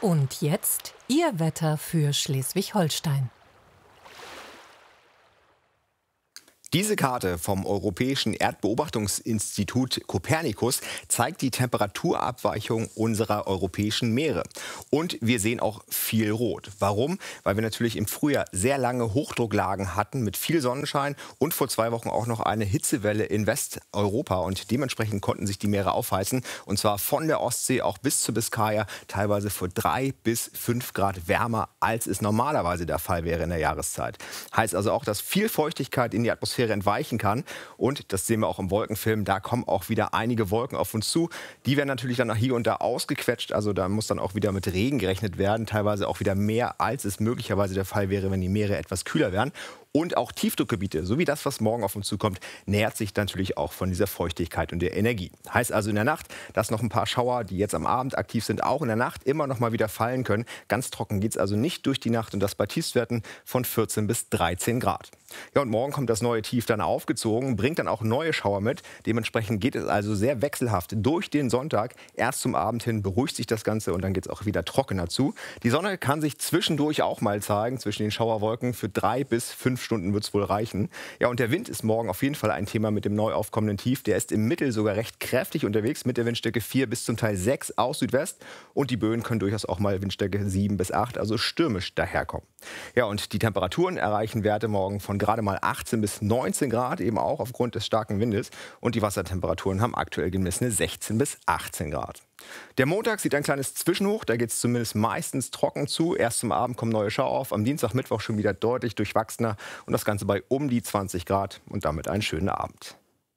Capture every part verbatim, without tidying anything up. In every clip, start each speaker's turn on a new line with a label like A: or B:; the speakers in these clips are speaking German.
A: Und jetzt Ihr Wetter für Schleswig-Holstein.
B: Diese Karte vom Europäischen Erdbeobachtungsinstitut Copernicus zeigt die Temperaturabweichung unserer europäischen Meere. Und wir sehen auch viel Rot. Warum? Weil wir natürlich im Frühjahr sehr lange Hochdrucklagen hatten mit viel Sonnenschein und vor zwei Wochen auch noch eine Hitzewelle in Westeuropa. Und dementsprechend konnten sich die Meere aufheizen. Und zwar von der Ostsee auch bis zur Biskaya, teilweise für drei bis fünf Grad wärmer, als es normalerweise der Fall wäre in der Jahreszeit. Heißt also auch, dass viel Feuchtigkeit in die Atmosphäre entweichen kann. Und das sehen wir auch im Wolkenfilm. Da kommen auch wieder einige Wolken auf uns zu. Die werden natürlich dann hier und da ausgequetscht. Also da muss dann auch wieder mit Regen gerechnet werden. Teilweise auch wieder mehr, als es möglicherweise der Fall wäre, wenn die Meere etwas kühler wären. Und auch Tiefdruckgebiete, so wie das, was morgen auf uns zukommt, nährt sich natürlich auch von dieser Feuchtigkeit und der Energie. Heißt also in der Nacht, dass noch ein paar Schauer, die jetzt am Abend aktiv sind, auch in der Nacht immer noch mal wieder fallen können. Ganz trocken geht es also nicht durch die Nacht und das bei Tiefstwerten von vierzehn bis dreizehn Grad. Ja, und morgen kommt das neue Tief dann aufgezogen, bringt dann auch neue Schauer mit. Dementsprechend geht es also sehr wechselhaft durch den Sonntag. Erst zum Abend hin beruhigt sich das Ganze und dann geht es auch wieder trockener zu. Die Sonne kann sich zwischendurch auch mal zeigen, zwischen den Schauerwolken. Für drei bis fünf Stunden wird es wohl reichen. Ja, und der Wind ist morgen auf jeden Fall ein Thema mit dem neu aufkommenden Tief. Der ist im Mittel sogar recht kräftig unterwegs mit der Windstärke vier bis zum Teil sechs aus Südwest. Und die Böen können durchaus auch mal Windstärke sieben bis acht, also stürmisch daherkommen. Ja, und die Temperaturen erreichen Werte morgen von gerade mal achtzehn bis neunzehn Grad, eben auch aufgrund des starken Windes. Und die Wassertemperaturen haben aktuell gemessene sechzehn bis achtzehn Grad. Der Montag sieht ein kleines Zwischenhoch, da geht es zumindest meistens trocken zu. Erst zum Abend kommen neue Schauer auf, am Dienstag, Mittwoch schon wieder deutlich durchwachsener und das Ganze bei um die zwanzig Grad und damit einen schönen Abend.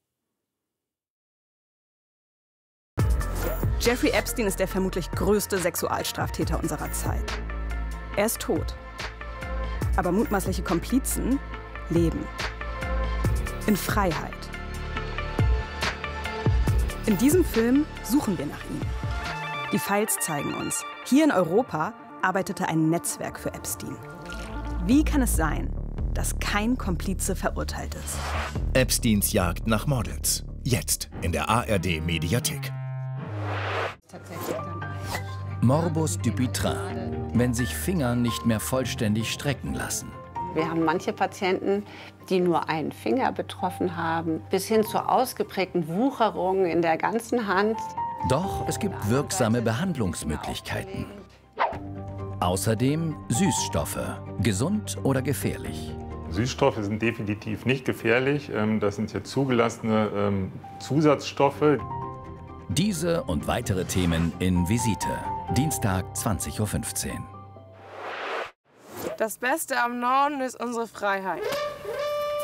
C: Jeffrey Epstein ist der vermutlich größte Sexualstraftäter unserer Zeit. Er ist tot. Aber mutmaßliche Komplizen leben. In Freiheit. In diesem Film suchen wir nach ihm. Die Files zeigen uns, hier in Europa arbeitete ein Netzwerk für Epstein. Wie kann es sein, dass kein Komplize verurteilt ist?
D: Epsteins Jagd nach Models. Jetzt in der A R D-Mediathek.
E: Morbus Dupuytren, wenn sich Finger nicht mehr vollständig strecken lassen.
F: Wir haben manche Patienten, die nur einen Finger betroffen haben, bis hin zu ausgeprägten Wucherungen in der ganzen Hand.
E: Doch es gibt wirksame Behandlungsmöglichkeiten. Außerdem Süßstoffe, gesund oder gefährlich.
G: Süßstoffe sind definitiv nicht gefährlich. Das sind hier zugelassene Zusatzstoffe.
E: Diese und weitere Themen in Visite. Dienstag, zwanzig Uhr fünfzehn.
H: Das Beste am Norden ist unsere Freiheit.